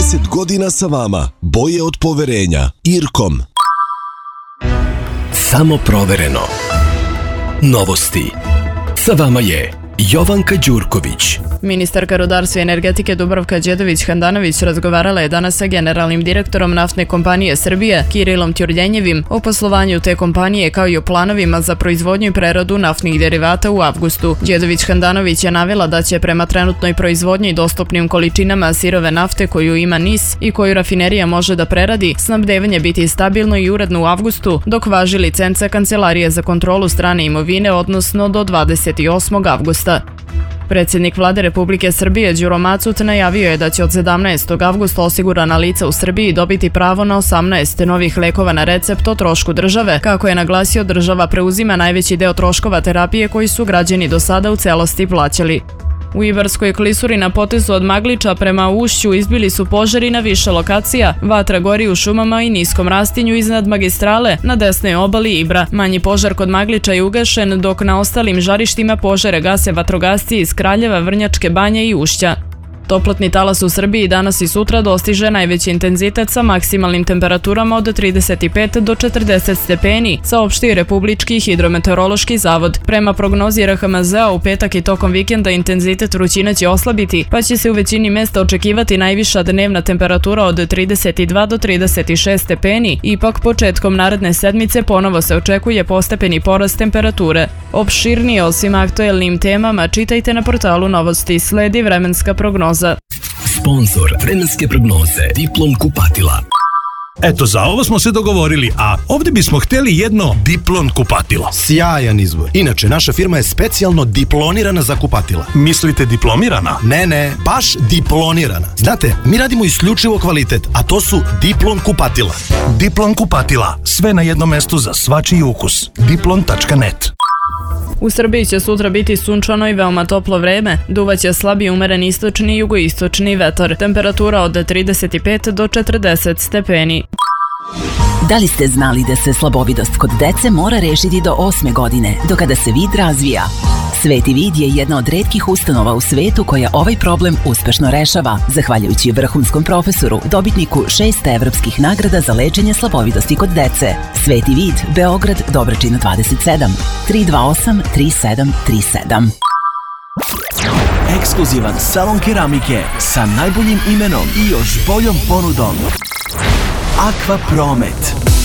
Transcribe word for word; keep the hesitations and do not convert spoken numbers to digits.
trideset godina sa vama. Boje od poverenja. Irkom. Samo provereno. Novosti. Sa vama je Jovanka Đurković. Ministarka rudarstva i energetike Dubravka Đedović-Handanović razgovarala je danas sa generalnim direktorom naftne kompanije Srbije, Kirilom Ćurljenjevim, o poslovanju te kompanije kao i o planovima za proizvodnju i preradu naftnih derivata u avgustu. Đedović-Handanović je navela da će prema trenutnoj proizvodnji i dostupnim količinama sirove nafte koju ima N I S i koju rafinerija može da preradi, snabdevanje biti stabilno i uredno u avgustu, dok važi licenca Kancelarije za kontrolu strane imovine, odnosno do dvadeset osmog avgusta. Predsjednik Vlade Republike Srbije Đuro Macut najavio je da će od sedamnaestog avgusta osigurana lica u Srbiji dobiti pravo na osamnaest novih lekova na recept o trošku države. Kako je naglasio, država preuzima najveći deo troškova terapije koji su građani do sada u celosti plaćali. U Ibarskoj klisuri na potezu od Magliča prema Ušću izbili su požari na više lokacija. Vatra gori u šumama i niskom rastinju iznad magistrale na desnoj obali Ibra. Manji požar kod Magliča je ugašen, dok na ostalim žarištima požare gase vatrogasci iz Kraljeva, Vrnjačke Banje i Ušća. Toplotni talas u Srbiji danas i sutra dostiže najveći intenzitet sa maksimalnim temperaturama od trideset pet do četrdeset stepeni, saopštio Republički hidrometeorološki zavod. Prema prognozi R H M Z-a u petak i tokom vikenda intenzitet vrućine će oslabiti, pa će se u većini mesta očekivati najviša dnevna temperatura od trideset dva do trideset šest stepeni. Ipak početkom naredne sedmice ponovo se očekuje postepeni porast temperature. Opširnije o svim aktuelnim temama čitajte na portalu Novosti. Sledi vremenska prognoza. Sponzor vremenske prognoze Diplon kupatila. Eto, za ovo smo se dogovorili, a ovdje bismo htjeli jedno Diplon kupatilo. Sjajan izbor. Inače, naša firma je specijalno diplonirana za kupatila. Mislite diplomirana? Ne, ne, baš diplonirana. Znate, mi radimo isključivo kvalitet, a to su Diplon kupatila. Diplon kupatila. Sve na jednom mestu za svačiji ukus. diplon tačka net. U Srbiji će sutra biti sunčano i veoma toplo vreme. Duvaće slabi umeren istočni i jugoistočni vetar. Temperatura od trideset pet do četrdeset stepeni. Da li ste znali da se slabovidost kod dece mora rešiti do osme godine, do kada se vid razvija? Sveti vid je jedna od retkih ustanova u svetu koja ovaj problem uspešno rešava, zahvaljujući vrhunskom profesoru, dobitniku šest evropskih nagrada za lečenje slabovidosti kod dece. Sveti vid, Beograd, Dobračina dvadeset sedam, tri dva osam tri sedam tri sedam. Ekskluzivan salon keramike sa najboljim imenom i još boljom ponudom. Aqua Promet.